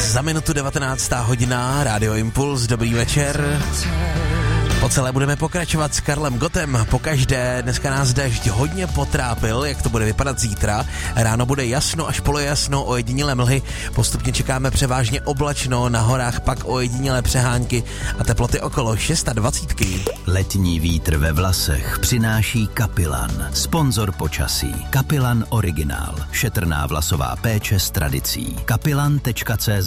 Za minutu 19. hodina, Rádio Impuls, dobrý večer. Po celé budeme pokračovat s Karlem Gottem. Pokaždé dneska nás déšť hodně potrápil, jak to bude vypadat zítra. Ráno bude jasno až polojasno, ojedinělé mlhy. Postupně čekáme převážně oblačno, na horách pak ojedinělé přehánky a teploty okolo 26. Letní vítr ve vlasech přináší Kapilan, sponzor počasí. Kapilan Originál, šetrná vlasová péče s tradicí. Kapilan.cz.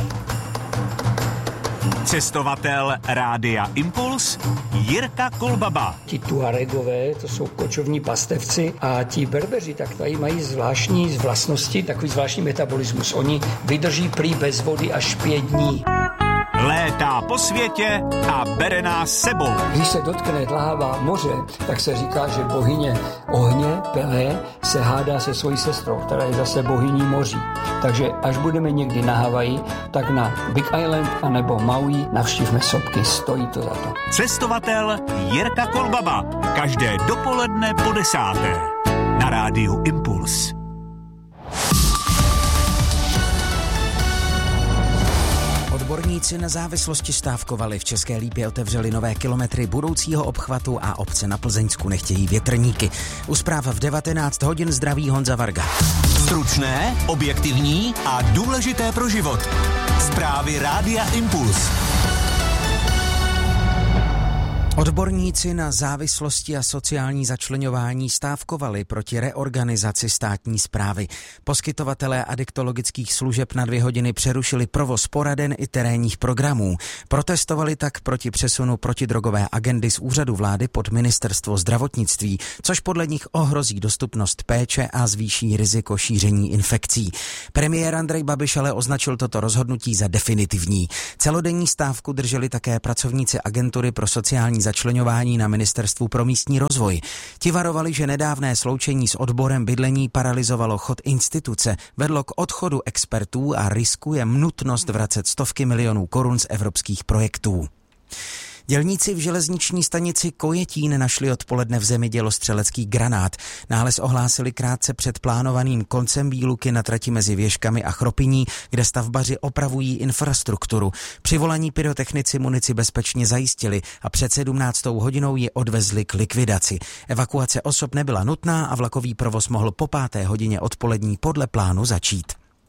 Cestovatel Rádia Impuls Jirka Kolbaba. Ti Tuaregové, to jsou kočovní pastevci, a ti Berbeři, tak tady mají zvláštní vlastnosti, takový zvláštní metabolismus. Oni vydrží prý bez vody až 5 dní. Létá po světě a bere nás sebou. Když se dotkne dláva moře, tak se říká, že bohyně ohně, Pelé, se hádá se svojí sestrou, která je zase bohyní moří. Takže až budeme někdy na Havaji, tak na Big Island anebo Maui navštívme sopky, stojí to za to. Cestovatel Jirka Kolbaba. Každé dopoledne po 10. na Rádiu Impuls. Odborníci na závislosti stávkovali. V České Lípě otevřeli nové kilometry budoucího obchvatu a obce na Plzeňsku nechtějí větrníky. U zpráv v 19 hodin zdraví Honza Varga. Stručné, objektivní a důležité pro život. Zprávy Rádia Impuls. Odborníci na závislosti a sociální začleňování stávkovali proti reorganizaci státní správy. Poskytovatelé adiktologických služeb na 2 hodiny přerušili provoz poraden i terénních programů. Protestovali tak proti přesunu protidrogové agendy z úřadu vlády pod ministerstvo zdravotnictví, což podle nich ohrozí dostupnost péče a zvýší riziko šíření infekcí. Premiér Andrej Babiš ale označil toto rozhodnutí za definitivní. Celodenní stávku drželi také pracovníci agentury pro sociální začleňování na Ministerstvu pro místní rozvoj. Ti varovali, že nedávné sloučení s odborem bydlení paralyzovalo chod instituce, vedlo k odchodu expertů a riskuje nutnost vracet stovky milionů korun z evropských projektů. Dělníci v železniční stanici Kojetín našli odpoledne v zemi dělostřelecký granát. Nález ohlásili krátce před plánovaným koncem výluky na trati mezi Věžkami a Chropyní, kde stavbaři opravují infrastrukturu. Přivolaní pyrotechnici munici bezpečně zajistili a před 17. hodinou ji odvezli k likvidaci. Evakuace osob nebyla nutná a vlakový provoz mohl po 5. hodině odpolední podle plánu začít.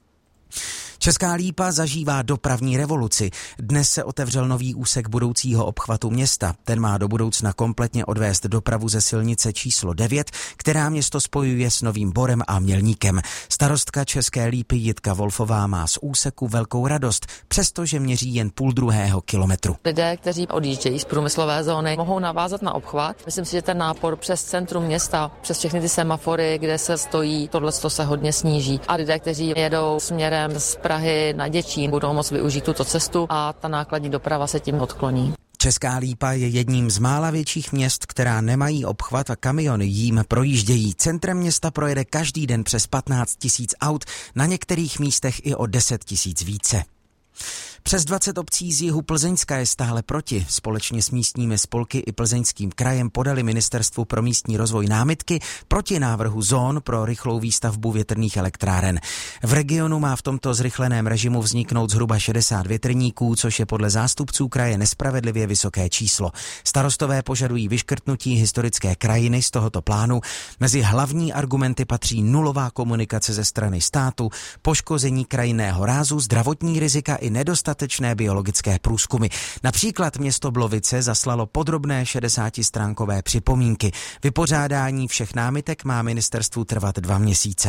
Česká Lípa zažívá dopravní revoluci. Dnes se otevřel nový úsek budoucího obchvatu města. Ten má do budoucna kompletně odvést dopravu ze silnice číslo 9, která město spojuje s Novým Borem a Mělníkem. Starostka České Lípy Jitka Wolfová má z úseku velkou radost, přestože měří jen 0,5 kilometru. Lidé, kteří odjíždějí z průmyslové zóny, mohou navázat na obchvat. Myslím si, že ten nápor přes centrum města, přes všechny ty semafory, kde se stojí, tohle se hodně sníží. A lidé, kteří jedou směrem z Prahy na Děčín, budou moct využít tuto cestu a ta nákladní doprava se tím odkloní. Česká Lípa je jedním z mála větších měst, která nemají obchvat a kamiony jím projíždějí. Centrem města projede každý den přes 15 000 aut, na některých místech i o 10 000 více. Přes 20 obcí z jihu Plzeňska je stále proti. Společně s místními spolky i Plzeňským krajem podali Ministerstvu pro místní rozvoj námitky proti návrhu zón pro rychlou výstavbu větrných elektráren. V regionu má v tomto zrychleném režimu vzniknout zhruba 60 větrníků, což je podle zástupců kraje nespravedlivě vysoké číslo. Starostové požadují vyškrtnutí historické krajiny z tohoto plánu. Mezi hlavní argumenty patří nulová komunikace ze strany státu, poškození krajinného rázu, zdravotní rizika i nedostatečné biologické průzkumy. Například město Blovice zaslalo podrobné 60stránkové připomínky. Vypořádání všech námitek má ministerstvu trvat 2 měsíce.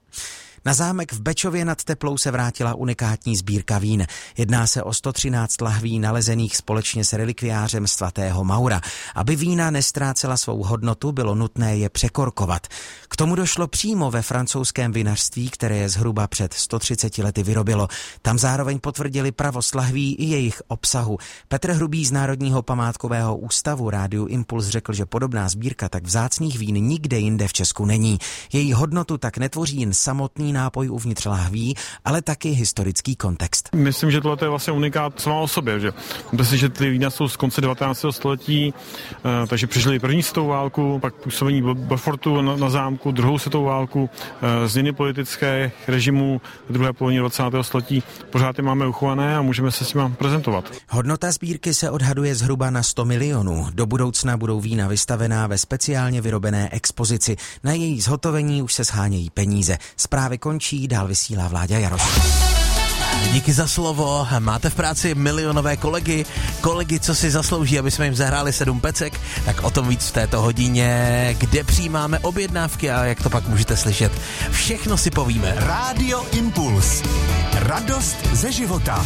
Na zámek v Bečově nad Teplou se vrátila unikátní sbírka vín. Jedná se o 113 lahví nalezených společně s relikviářem svatého Maura. Aby vína nestrácela svou hodnotu, bylo nutné je překorkovat. K tomu došlo přímo ve francouzském vinařství, které je zhruba před 130 lety vyrobilo. Tam zároveň potvrdili pravost lahví i jejich obsahu. Petr Hrubý z Národního památkového ústavu Rádiu Impuls řekl, že podobná sbírka tak vzácných vín nikde jinde v Česku není. Její hodnotu tak netvoří jen samotný tradiční nápoj uvnitř láhví, ale taky historický kontext. Myslím, že tohle je vlastně unikát sama o sobě, že myslím, že ty vína jsou z konce 19. století, takže přežili první světovou válku, pak působení Beaufortu na zámku, druhou světovou válku, změny politické režimu v druhé polovině 20. století. Pořád je máme uchované a můžeme se s nimi prezentovat. Hodnota sbírky se odhaduje zhruba na 100 milionů. Do budoucna budou vína vystavená ve speciálně vyrobené expozici. Na její zhotovení už se shánějí peníze. Zprávy končí, dál vysílá Vláďa Jaroš. Díky za slovo. Máte v práci milionové kolegy, co si zaslouží, aby jsme jim zahráli 7 pecek, tak o tom víc v této hodině, kde přijímáme objednávky a jak to pak můžete slyšet. Všechno si povíme. Rádio Impuls. Radost ze života.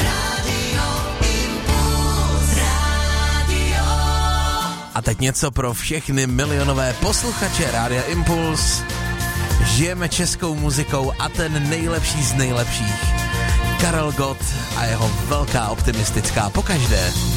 A teď něco pro všechny milionové posluchače Rádia Impuls. Žijeme českou muzikou a ten nejlepší z nejlepších. Karel Gott a jeho velká optimistická pokaždé.